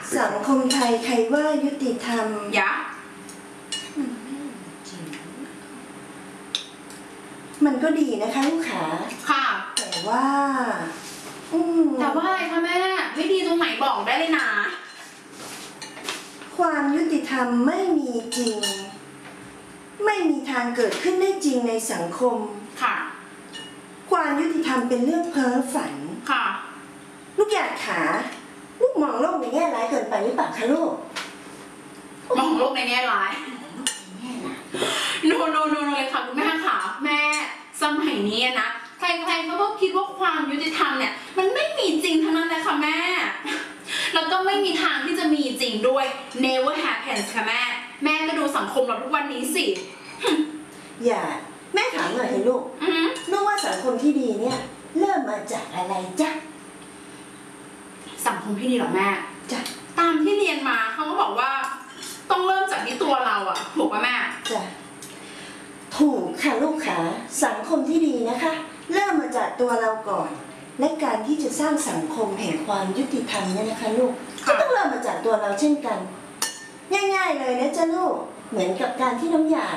สังคมไทยใครว่ายุติธรรมยะมันก็ดีนะคะลูกค้าค่ะแต่ว่าอะไรคะแม่ไม่ดีตรงไหนบอกได้เลยนะความยุติธรรมไม่มีจริงไม่มีทางเกิดขึ้นได้จริงในสังคมค่ะความยุติธรรมเป็นเรื่องเพ้อฝันค่ะลูกหยาดขาลูกมองโลกในแง่ร้ายเกินไปหรือเปล่าคะลูกมองโลกในแง่ร้ายโนเลยค่ะคุณแม่ค่ะแม่สมัยนี้นะใครๆเขาก็คิดว่าความยุติธรรมเนี่ยมันไม่มีจริงทั้งนั้นเลยค่ะแม่แล้วก็ไม่มีทางที่จะมีจริงด้วย never happens ค่ะแม่ก็ดูสังคมเราทุกวันนี้สิอย่าแม่ถามหน่อยให้ลูกนึกว่าสังคมที่ดีเนี่ยเริ่มมาจากอะไรจ๊ะสังคมที่ดีเหรอแม่จ้ะตามที่เรียนมาเขาก็บอกว่าต้องเริ่มจากที่ตัวเราอะถูกป่ะแม่จ้ะถูกค่ะลูกขาสังคมที่ดีนะคะเริ่มมาจากตัวเราก่อนและการที่จะสร้างสังคมแห่งความยุติธรรมเนี่ยนะคะลูกก็ต้องเริ่มมาจากตัวเราเช่นกันง่ายๆเลยนะจ๊ะลูกเหมือนกับการที่น้องหยาด